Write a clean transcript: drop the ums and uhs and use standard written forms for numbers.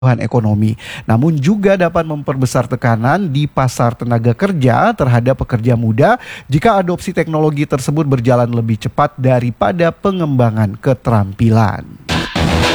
pertumbuhan ekonomi, namun juga dapat memperbesar tekanan di pasar tenaga kerja terhadap pekerja muda jika adopsi teknologi tersebut berjalan lebih cepat daripada pengembangan keterampilan.